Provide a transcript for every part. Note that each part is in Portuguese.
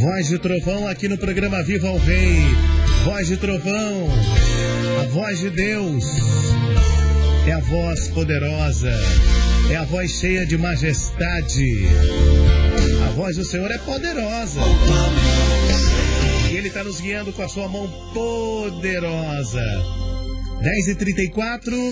Voz de Trovão aqui no programa Viva ao Rei. Voz de Trovão, a voz de Deus, é a voz poderosa, é a voz cheia de majestade. A voz do Senhor é poderosa. E Ele está nos guiando com a sua mão poderosa. 10h34.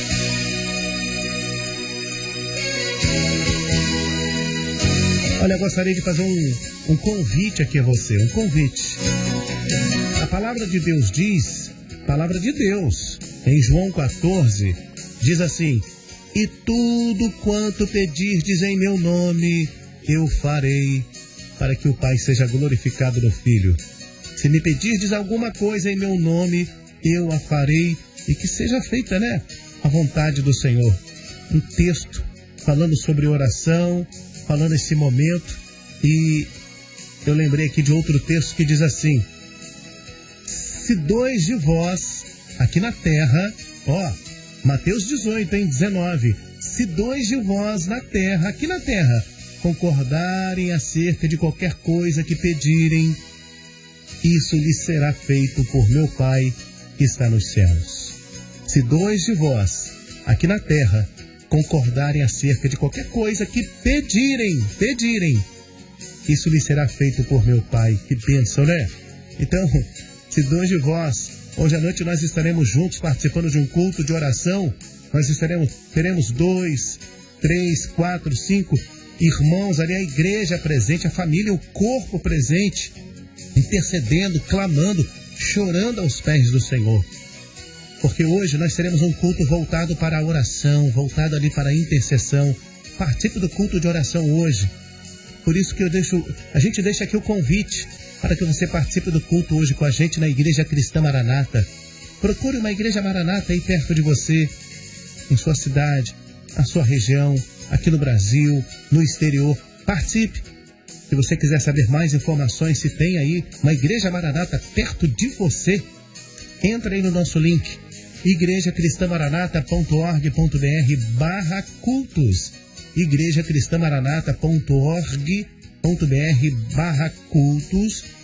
Olha, eu gostaria de fazer um convite aqui a você, um convite. A palavra de Deus diz, palavra de Deus, em João 14, diz assim: e tudo quanto pedirdes em meu nome, eu farei, para que o Pai seja glorificado no Filho. Se me pedirdes alguma coisa em meu nome, eu a farei, e que seja feita, a vontade do Senhor. Um texto falando sobre oração, falando esse momento, e eu lembrei aqui de outro texto que diz assim: se dois de vós, aqui na terra, Mateus 18, 19, se dois de vós na terra, aqui na terra, concordarem acerca de qualquer coisa que pedirem, isso lhes será feito por meu Pai que está nos céus. Se dois de vós, aqui na terra, concordarem acerca de qualquer coisa que pedirem, isso lhe será feito por meu Pai. Que bênção, né? Então, se dois de vós, hoje à noite nós estaremos juntos participando de um culto de oração. Nós teremos 2, 3, 4, 5 irmãos ali, a igreja presente, a família, o corpo presente, intercedendo, clamando, chorando aos pés do Senhor. Porque hoje nós teremos um culto voltado para a oração, voltado ali para a intercessão. Participe do culto de oração hoje. Por isso que a gente deixa aqui o convite para que você participe do culto hoje com a gente na Igreja Cristã Maranata. Procure uma Igreja Maranata aí perto de você, em sua cidade, na sua região, aqui no Brasil, no exterior. Participe. Se você quiser saber mais informações, se tem aí uma Igreja Maranata perto de você, entra aí no nosso link, igrejacristamaranata.org.br/cultos, igrejacristamaranata.org.br/cultos.